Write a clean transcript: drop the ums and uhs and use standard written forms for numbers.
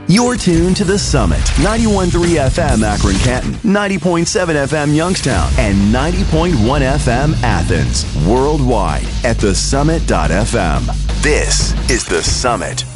You're tuned to The Summit, 91.3 FM Akron Canton, 90.7 FM Youngstown, and 90.1 FM Athens. Worldwide at thesummit.fm. This is The Summit.